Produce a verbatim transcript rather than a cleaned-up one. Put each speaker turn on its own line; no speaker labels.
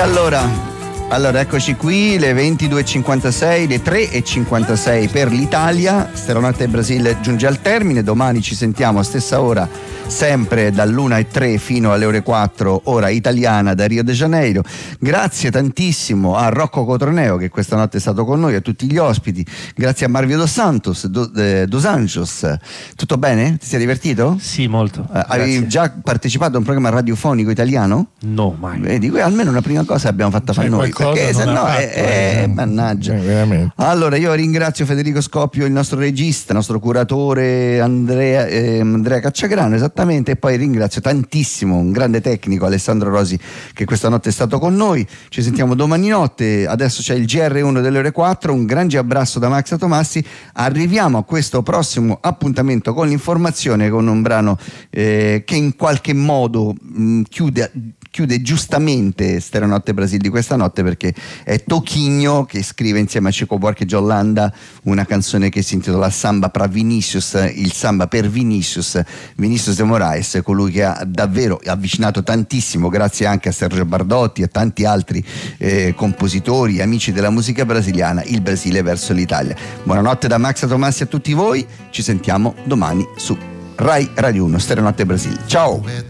allora Allora, eccoci qui, le ventidue e cinquantasei, le tre e cinquantasei per l'Italia. Stereonotte Brasile giunge al termine. Domani ci sentiamo a stessa ora, sempre dall'una e tre fino alle ore quattro, ora italiana, da Rio de Janeiro. Grazie tantissimo a Rocco Cotroneo, che questa notte è stato con noi, a tutti gli ospiti. Grazie a Marvio Dos Santos, do, eh, Dos Anjos. Tutto bene? Ti sei divertito?
Sì, molto.
Eh, hai già partecipato a un programma radiofonico italiano?
No, mai.
Vedi, almeno una prima cosa abbiamo fatta fare noi, perché se no è, è, mannaggia.
Eh,
allora io ringrazio Federico Scoppio, il nostro regista, il nostro curatore Andrea, eh, Andrea Cacciagrano, esattamente, e poi ringrazio tantissimo un grande tecnico, Alessandro Rosi, che questa notte è stato con noi. Ci sentiamo domani notte. Adesso c'è il G R uno delle ore quattro. Un grande abbraccio da Max Tomassi. Arriviamo a questo prossimo appuntamento con l'informazione, con un brano eh, che in qualche modo mh, chiude chiude giustamente Stereonotte Brasil di questa notte, perché è Toquinho che scrive insieme a Chico Buarque e John Landa una canzone che si intitola Samba pra Vinicius, il samba per Vinicius, Vinicius de Moraes, colui che ha davvero avvicinato tantissimo, grazie anche a Sergio Bardotti e a tanti altri eh, compositori, amici della musica brasiliana, il Brasile verso l'Italia. Buonanotte da Max Tomassi a tutti voi, ci sentiamo domani su Rai Radio uno, Stereonotte Brasil. Ciao!